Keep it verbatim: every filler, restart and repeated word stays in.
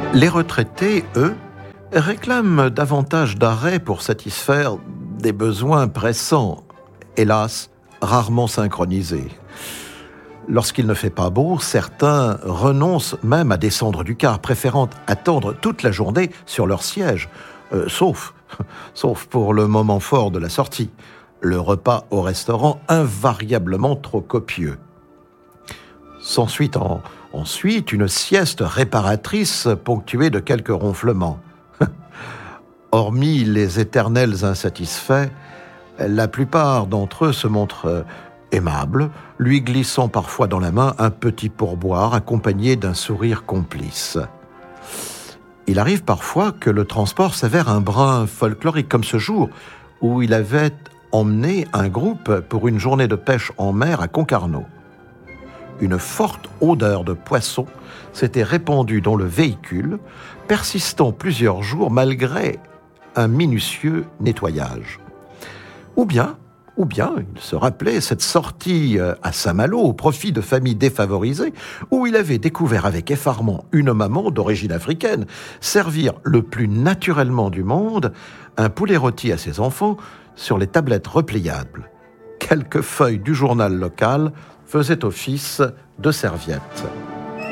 Les retraités, eux, réclament davantage d'arrêt pour satisfaire des besoins pressants, hélas, rarement synchronisés. Lorsqu'il ne fait pas beau, certains renoncent même à descendre du car, préférant attendre toute la journée sur leur siège, euh, sauf, sauf pour le moment fort de la sortie, le repas au restaurant invariablement trop copieux. S'ensuit en, ensuite une sieste réparatrice ponctuée de quelques ronflements. Hormis les éternels insatisfaits, la plupart d'entre eux se montrent aimables, lui glissant parfois dans la main un petit pourboire accompagné d'un sourire complice. Il arrive parfois que le transport s'avère un brin folklorique, comme ce jour où il avait emmené un groupe pour une journée de pêche en mer à Concarneau. Une forte odeur de poisson s'était répandue dans le véhicule, persistant plusieurs jours malgré un minutieux nettoyage. Ou bien, ou bien, il se rappelait cette sortie à Saint-Malo au profit de familles défavorisées, où il avait découvert avec effarement une maman d'origine africaine servir le plus naturellement du monde un poulet rôti à ses enfants sur les tablettes repliables. Quelques feuilles du journal local faisaient office de serviettes.